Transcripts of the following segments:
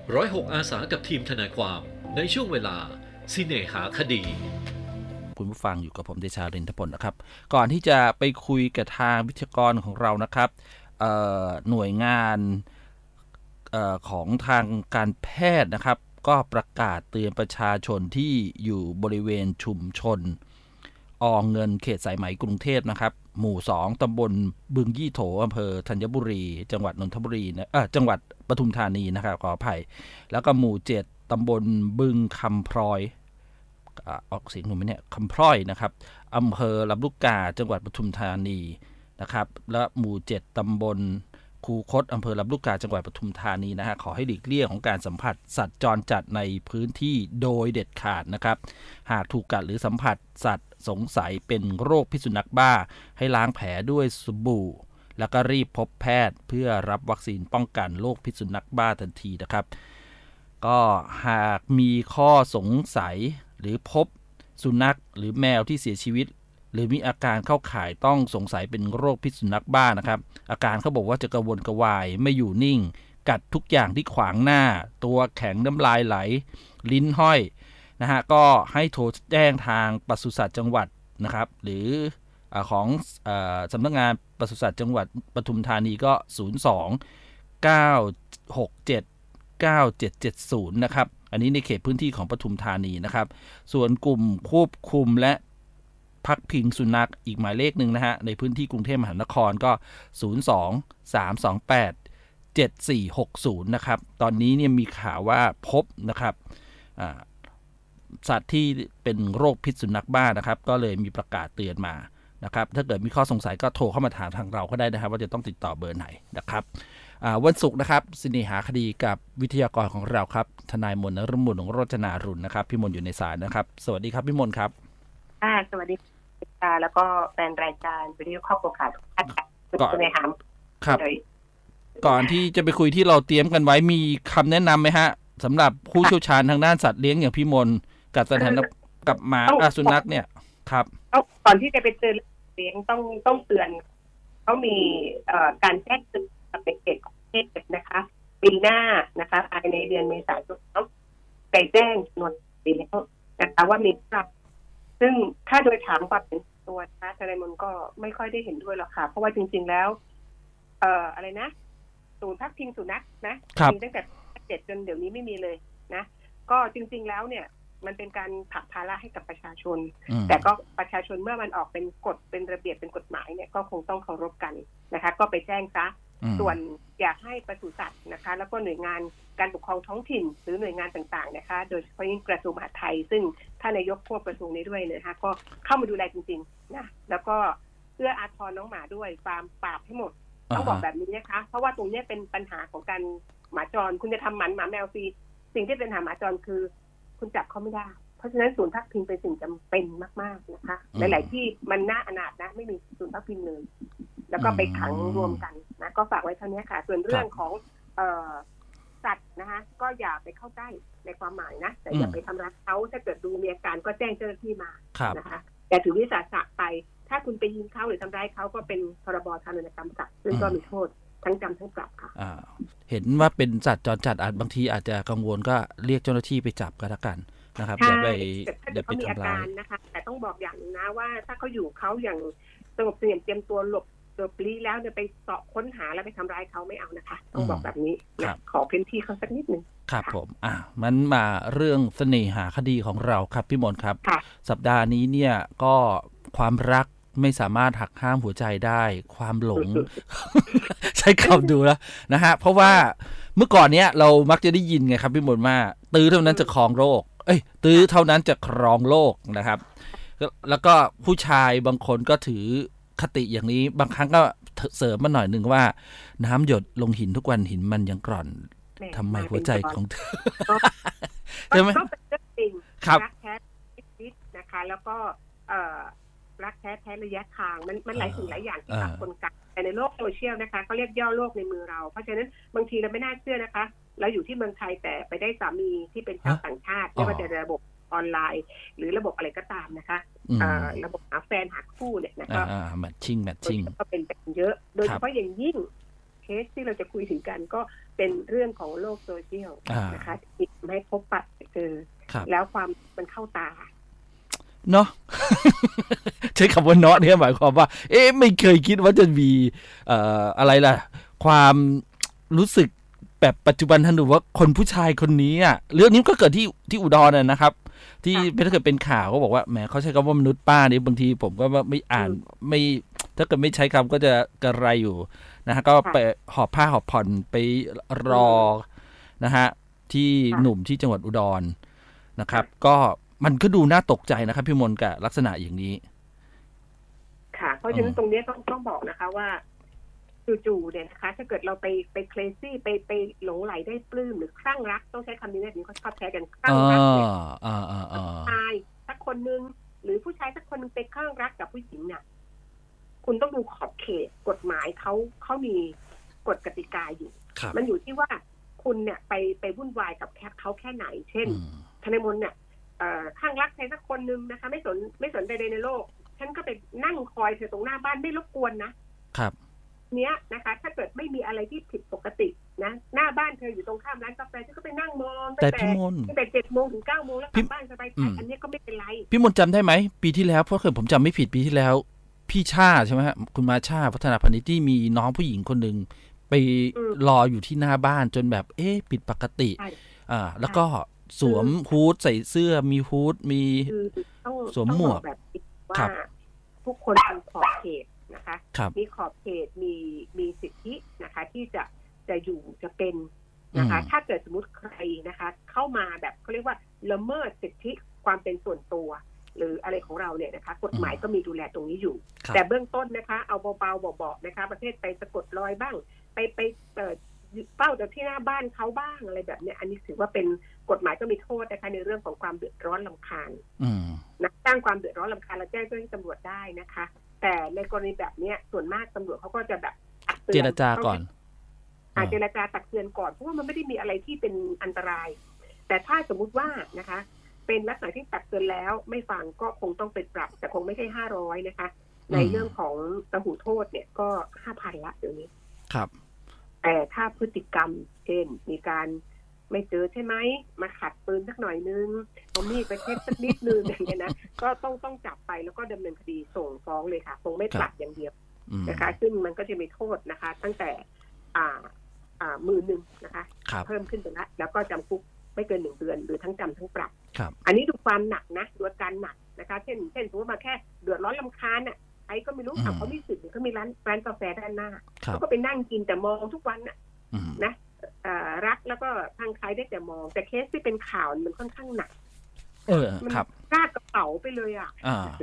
106 อาสากับทีมทนายความในช่วงเวลาสิเนหาคดีคุณผู้ฟังอยู่กับผมเดชารินทพลนะครับก่อนที่จะไปคุยกับทางวิทยากรของเรานะครับหน่วยงานของทางการแพทย์นะครับก็ประกาศเตือนประชาชนที่อยู่บริเวณชุมชนเงินเขตสายไหมกรุงเทพนะครับหมู่2ตำบลบึงยี่โถอำเภอธัญบุรีจังหวัดนนทบุรีนะจังหวัดปทุมธานีนะครับขออภัยแล้วก็หมู่7ตำบลบึงคำพลอยออกเสียงถูกไหมเนี่ยคำพร้อยนะครับอำเภอลำลูกกาจังหวัดปทุมธานีนะครับและหมู่7ตำบลคูคตอำเภอลำลูกกาจังหวัดปทุมธานีนะฮะขอให้หลีกเลี่ยงของการสัมผัสสัตว์จรจัดในพื้นที่โดยเด็ดขาดนะครับหากถูกกัดหรือสัมผัสสัตว์สงสัยเป็นโรคพิษสุนัขบ้าให้ล้างแผลด้วยสบู่แล้วก็รีบพบแพทย์เพื่อรับวัคซีนป้องกันโรคพิษสุนัขบ้าทันทีนะครับก็หากมีข้อสงสัยหรือพบสุนัขหรือแมวที่เสียชีวิตหรือมีอาการเข้าข่ายต้องสงสัยเป็นโรคพิษสุนัขบ้านะครับอาการเขาบอกว่าจะกระวนกระวายไม่อยู่นิ่งกัดทุกอย่างที่ขวางหน้าตัวแข็งน้ำลายไหลลิ้นห้อยนะฮะก็ให้โทรแจ้งทางปศุสัตว์จังหวัดนะครับหรือของสำนักงานปศุสัตว์จังหวัดปทุมธานีก็02 967 9770นะครับอันนี้ในเขตพื้นที่ของปทุมธานีนะครับส่วนกลุ่มควบคุมและพักพิงสุนัขอีกหมายเลขหนึ่งนะฮะในพื้นที่กรุงเทพมหานครก็02 328 7460นะครับตอนนี้เนี่ยมีข่าวว่าพบนะครับสัตว์ที่เป็นโรคพิษสุนัขบ้านะครับก็เลยมีประกาศเตือนมานะครับถ้าเกิดมีข้อสงสัยก็โทรเข้ามาถามทางเราก็ได้นะครับว่าจะต้องติดต่อเบอร์ไหนนะครับวันศุกร์นะครับสิเนหาคดีกับวิทยากรของเราครับทนายมนต์นฤมลโรจนารุณนะครับพี่มนต์อยู่ในสายนะครับสวัสดีครับพี่มนต์ครับสวัสดีค่ะแล้วก็แฟนรายการวิทยุครอบครัวข่าวทุกท่านก่อนเลยครับก่อนที่จะไปคุยที่เราเตรียมกันไว้มีคำแนะนำไหมฮะสำหรับผู้เชี่ยวชาญทางด้านสัตว์เลี้ยงอย่างพี่มนต์กับสถานกับหมาสุนัขเนี่ยครับก่อนที่จะไปเตือนเลี้ยงต้องเตือนเขามีการแจ้งเตือนเป็นเขตของประเทศนะคะปีหน้านะคะภายในเดือนเมษายนต้องไปแจ้งจำนวนปีแล้วนะคะว่ามีปรับซึ่งถ้าโดยถามความเป็นตัวนะทนายมนก็ไม่ค่อยได้เห็นด้วยหรอกค่ะเพราะว่าจริงๆแล้วอะไรนะศูนย์พักพิงสุนัขนะมีตั้งแต่7จนเดี๋ยวนี้ไม่มีเลยนะก็จริงๆแล้วเนี่ยมันเป็นการผลักภาระให้กับประชาชนแต่ก็ประชาชนเมื่อมันออกเป็นกฎเป็นระเบียบเป็นกฎหมายเนี่ยก็คงต้องเคารพกันนะคะก็ไปแจ้งซะส่วนอยากให้ปศุสัตว์นะคะแล้วก็หน่วยงานการปกครองท้องถิ่นหรือหน่วยงานต่างๆนะคะโดยเฉพาะยิ่งกระทรวงมหาดไทยซึ่งท่านนายกควบกระทรวงนี้ด้วยนะคะก็เข้ามาดูแลจริงๆนะแล้วก็เพื่ออาทรน้องหมาด้วยฟาร์มปราบให้หมดต้องบอกแบบนี้นะคะเพราะว่าตรงนี้เป็นปัญหาของการหมาจรคุณจะทำหมาแมวฟรีสิ่งที่เป็นปัญหาหมาจรคือคุณจับเขาไม่ได้เพราะฉะนั้นศูนย์พักพิงเป็นสิ่งจำเป็นมากๆนะคะหลายๆที่มันน่าอนาถนะไม่มีศูนย์พักพิงเลยแล้วก็ไปขังรวมกันนะก็ฝากไว้เท่านี้ค่ะส่วนเรื่องของสัตว์นะคะก็อย่าไปเข้าใกล้ในความหมายนะแต่อย่าไปทำร้ายเขาถ้าเกิดดูมีอาการก็แจ้งเจ้าหน้าที่มานะคะแต่ถือวิสาสะไปถ้าคุณไปยิงเขาหรือทำร้ายเขาก็เป็นพรบทารุณกรรมสัตว์ซึ่งก็มีโทษทั้งจำทั้งปรับค่ะเห็นว่าเป็นสัตว์จรจัดบางทีอาจจะกังวลก็เรียกเจ้าหน้าที่ไปจับก็แล้วกันนะครับอย่าไปทำร้ายนะคะแต่ต้องบอกอย่างนึงนะว่าถ้าเขาอยู่เขาอย่างสงบเสงี่ยมเตรียมตัวหลบตัวปลีแล้วเนี่ยไปเสาะค้นหาแล้วไปทำร้ายเขาไม่เอานะคะต้องบอกแบบนี้ขอพื้นที่เขาสักนิดนึงครับผมมันมาเรื่องเสน่หาคดีของเราครับพี่มนต์ครับสัปดาห์นี้เนี่ยก็ความรักไม่สามารถหักห้ามหัวใจได้ความหลง ใช้คำดูแล้วนะฮะเพราะว่าเมื่อก่อนเนี้ยเรามักจะได้ยินไงครับพี่มนต์ว่าตื้อเท่านั้นจะครองโลกตื้อเท่านั้นจะครองโลกนะครับแล้วก็ผู้ชายบางคนก็ถือคติอย่างนี้บางครั้งก็เสริมมาหน่อยนึงว่าน้ำหยดลงหินทุกวันหินมันยังกร่อนทำไมหัวใจของเธอใช่ไหมก็เป็นเรื่องจริงรักแท้ชีวิตนะคะแล้วก็รักแท้ระยะทางมันหลายสิ่งหลายอย่างที่ต่างคนกันแต่ในโลกโซเชียลนะคะเขาเรียกย่อโลกในมือเราเพราะฉะนั้นบางทีเราไม่น่าเชื่อนะคะเราอยู่ที่เมืองไทยแต่ไปได้สามีที่เป็นชาวต่างชาติไม่ว่าจะระบบออนไลน์หรือระบบอะไรก็ตามนะคะระบบหาแฟนหาคู่เนี่ยนะคะแมทชิ่งก็เป็นเยอะโดยเฉพาะอย่างยิ่งเคสที่เราจะคุยถึงกันก็เป็นเรื่องของโลกโซเชียลนะคะที่ทำให้พบปะเจอแล้วความมันเข้าตาเนาะ ใช้คำว่าเนาะเนี่ยหมายความว่าไม่เคยคิดว่าจะมีอะไรล่ะความรู้สึกแบบปัจจุบันทันดูว่าคนผู้ชายคนนี้อ่ะเรื่องนี้ก็เกิดที่อุดรนะครับที่ถ้าเกิดเป็นข่าวก็บอกว่าแหมเขาใช้คำว่ามนุษย์ป้านี่บางทีผมก็ไม่อ่านไม่ถ้าเกิดไม่ใช้คำก็จะกระไรอยู่นะฮะก็ไปหอบผ้าหอบผ่อนไปรอนะฮะที่หนุ่มที่จังหวัดอุดรนะครับก็มันก็ดูน่าตกใจนะครับพี่มนต์กับลักษณะอย่างนี้ค่ะเพราะฉะนั้นตรงนี้ต้องบอกนะคะว่าจู่ๆเนี่ยนะคะถ้าเกิดเราไปเคลซี่ไปหลงไหลได้ปลื้มหรือคลั่งรักต้องใช้คำนี้นะถึงเขาชอบใช้กันคลั่งรักเนี่ยผู้ชายสักคนนึงหรือผู้ชายสักคนนึงไปคลั่งรักกับผู้หญิงเนี่ยคุณต้องดูขอบเขตกฎหมายเขามีกฎกติกาอยู่มันอยู่ที่ว่าคุณเนี่ยไปวุ่นวายกับเขาแค่ไหนเช่นธนมนต์เนี่ยข้างรักใครสักคนนึงนะคะไม่สนใดๆในโลกฉันก็ไปนั่งคอยเธอตรงหน้าบ้านไม่รบกวนนะครับเนี้ยนะคะถ้าเกิดไม่มีอะไรที่ผิดปกตินะหน้าบ้านเธออยู่ตรงข้ามร้านกาแฟฉันก็ไปนั่งมองแต่พี่มนต์ตั้งแต่7 โมงถึง 9 โมงแล้วกลับบ้านสบายใจอันนี้ก็ไม่เป็นไรพี่มนต์จำได้ไหมปีที่แล้วเพราะเคยผมจำไม่ผิดปีที่แล้วพี่ชาใช่ไหมฮะคุณมาชาพัฒนาพาณิชย์ที่มีน้องผู้หญิงคนหนึ่งไปรออยู่ที่หน้าบ้านจนแบบผิดปกติแล้วก็สวมฮูดใส่เสื้อมีฮูดมีสวมหมวกแบบว่าทุกคนมีขอบเขตนะคะมีขอบเขตมีสิทธินะคะที่จะอยู่จะเป็นนะคะถ้าเกิดสมมติใครนะคะเข้ามาแบบเขาเรียกว่าละเมิดสิทธิความเป็นส่วนตัวหรืออะไรของเราเนี่ยนะคะกฎหมายก็มีดูแลตรงนี้อยู่แต่เบื้องต้นนะคะเอาเบาๆเบาๆนะคะประเภทไปสะกดรอยบ้างไปเป้าจากที่หน้าบ้านเขาบ้างอะไรแบบนี้อันนี้ถือว่าเป็นกฎหมายก็มีโทษนะคะในเรื่องของความเดือดร้อนรำคาญนะสร้างความเดือดร้อนรำคาญเราแจ้งเจ้าหน้าที่ตำรวจได้นะคะแต่ในกรณีแบบนี้ส่วนมากตำรวจเขาก็จะแบบเจรจาก่อนเจรจาตักเตือนก่อนเพราะว่ามันไม่ได้มีอะไรที่เป็นอันตรายแต่ถ้าสมมุติว่านะคะเป็นลักษณะที่ตักเตือนแล้วไม่ฟังก็คงต้องเป็นปรับแต่คงไม่ใช่500นะคะในเรื่องของระหูโทษเนี่ยก็ 5,000 ละเดี๋ยวนี้ครับแต่ถ้าพฤติกรรมเช่นมีการไม่เจอใช่ไหมมาขัดปืนสักหน่อยนึงเอามีดไปเช็ดสักนิดนึงอย่างเงี้ยนะก็ต้องจับไปแล้วก็ดำเนินคดีส่งฟ้องเลยค่ะคงไม่ปรับอย่างเดียวนะคะซึ่งมันก็จะมีโทษนะคะตั้งแต่10,000นะคะเพิ่มขึ้นไปแล้วก็จำคุกไม่เกิน1 เดือนหรือทั้งจำทั้งปรับอันนี้ดูความหนักนะดูอาการหนักนะคะเช่นสมมติมาแค่เดือดร้อนรำคาญอ่ะไอ้ก็ไม่รู้เขามีสิทธิ์เขามีร้านกาแฟด้านหน้าเขาก็ไปนั่งกินแต่มองทุกวันน่ะนะรักแล้วก็ทางใครได้แต่มองแต่เคสที่เป็นข่าวมันค่อนข้างหนักมันลากกระเป๋าไปเลยอ่ะ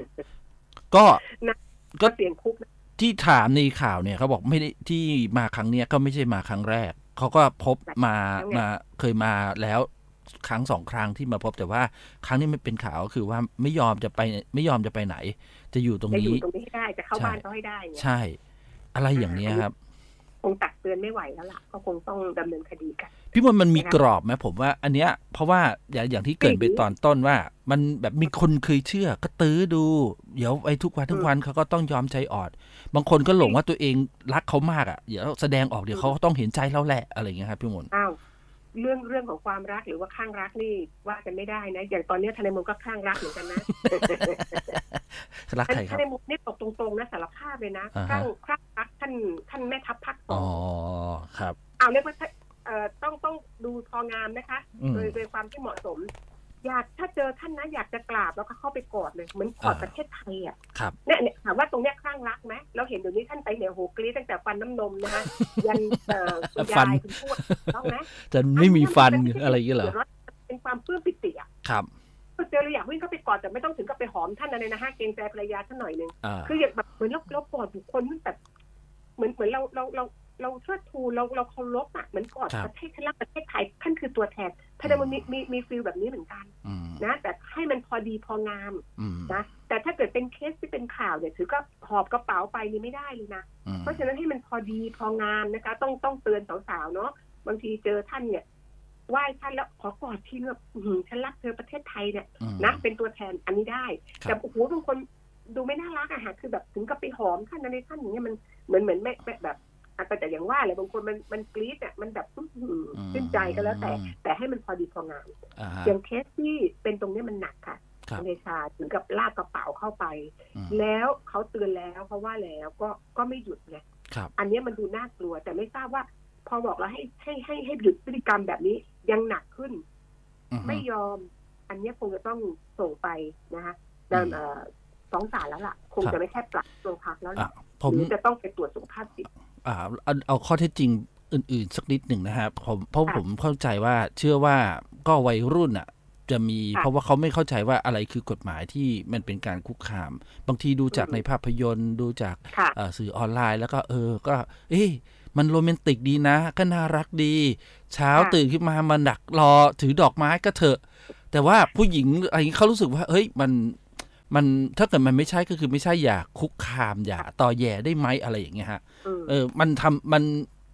ก็เสียงคุกที่ถามในข่าวเนี่ยเขาบอกไม่ได้ที่มาครั้งเนี้ยก็ไม่ใช่มาครั้งแรกเขาก็พบมาเคยมาแล้วครั้ง2 ครั้งที่มาพบแต่ว่าครั้งนี้ไม่เป็นข่าวก็คือว่าไม่ยอมจะไปไหนจะอยู่ตรงนี้ให้ได้จะเข้าบ้านเขาให้ได้ใช่อะไรอย่างนี้ครับคงตักเตือนไม่ไหวแล้วล่ะก็คงต้องดำเนินคดีกันพี่มันมีกรอบไหมผมว่าอันเนี้ยเพราะว่าอย่างที่เกิดไปตอนต้นว่ามันแบบมีคนเคยเชื่อก็ตื้อดูเดี๋ยวไอ้ทุกวันเขาก็ต้องยอมใจอ่อนบางคนก็หลงว่าตัวเองรักเขามากอ่ะเดี๋ยวแสดงออกเดี๋ยวเขาต้องเห็นใจเราแหละอะไรอย่างเงี้ยครับพี่มนต์เรื่องของความรักหรือว่าข้างรักนี่ว่ากันไม่ได้นะอย่างตอนนี้ทนายมนก็ข้างรักเหมือนกันนะรักใครครับทนายมนนี่ตกตรงๆนะสารภาพเลยนะข้างรักท่านแม่ทัพภาค 2 ครับเรียกว่าต้องดูพองามนะคะโดยความที่เหมาะสมถ้าเจอท่านนะอยากจะกราบแล้วก็เข้าไปกอดเลยเหมือนกอดประเทศไทยอ่ะเนี่ยถามว่าตรงเนี้ยข้างรักไหมเราเห็นเดี๋ยวนี้ท่านไปเนี่ยโหกรี๊ดตั้งแต่ฟันน้ำนมนะคะยันคุณยายคุณทวดต้องนะจะไม่มีฟันอะไรอย่างเงี้ยเหรอเป็นความปลื้มปิติอ่ะครับเจอเราอยากวิ่งเข้าไปกอดแต่ไม่ต้องถึงกับไปหอมท่านอะไรนะฮะเกรงใจภรรยาท่านหน่อยนึงคืออย่างแบบเหมือนเรากอดบุคคลแบบเหมือนเราเชิดชูเราเคารพอ่ะเหมือนกอดประเทศรักประเทศไทยท่านคือตัวแทนท่านมันมีฟีลแบบนี้เหมือนกันนะแต่ให้มันพอดีพองามนะแต่ถ้าเกิดเป็นเคสที่เป็นข่าวเนี่ยถือก็หอบกระเป๋าไปนี่ไม่ได้เลยนะเพราะฉะนั้นให้มันพอดีพองามนะคะต้องเตือนสาวๆเนาะบางทีเจอท่านเนี่ยไหว้ท่านแล้วขอกอดทีแบบฉันรักเธอประเทศไทยเนี่ยนะเป็นตัวแทนอันนี้ได้แต่โอ้โหบางคนดูไม่น่ารักอะค่ะคือแบบถึงกับไปหอมท่านอะไรท่านอย่างเงี้ยมันเหมือนไม่แบบแต่อย่างว่าเลยบางคนมันกรี๊ดอ่ะมันแบบขึ้นใจก็แล้วแต่ให้มันพอดีพองามอย่างเคสที่เป็นตรงนี้มันหนักค่ะคุณเดชาถึงกับลากกระเป๋าเข้าไปแล้วเขาเตือนแล้วเขาว่าแล้วก็ไม่หยุดไงอันนี้มันดูน่ากลัวแต่ไม่ทราบว่าพอบอกแล้วให้หยุดพฤติกรรมแบบนี้ยังหนักขึ้นไม่ยอมอันนี้คงจะต้องส่งไปนะคะฟ้องศาลแล้วล่ะคงจะไม่แค่ปรับโรงพักแล้วหรือจะต้องไปตรวจสุขภาพจิตเอาข้อเท็จจริงอื่นๆสักนิดหนึ่งนะครับเพราะผมเข้าใจว่าเชื่อว่าก็วัยรุ่นอ่ะจะมีเพราะว่าเขาไม่เข้าใจว่าอะไรคือกฎหมายที่มันเป็นการคุกคามบางทีดูจากในภาพยนตร์ดูจากสื่อออนไลน์แล้วก็ก็มันโรแมนติกดีนะก็น่ารักดีเช้าตื่นขึ้นมาดักรอถือดอกไม้ก็เถอะแต่ว่าผู้หญิงอะไรเขารู้สึกว่าเฮ้ยมันถ้าเกิดมันไม่ใช่ก็คือไม่ใช่อย่าคุกคามอย่าต่อแย่ได้ไหมอะไรอย่างเงี้ยฮะมัน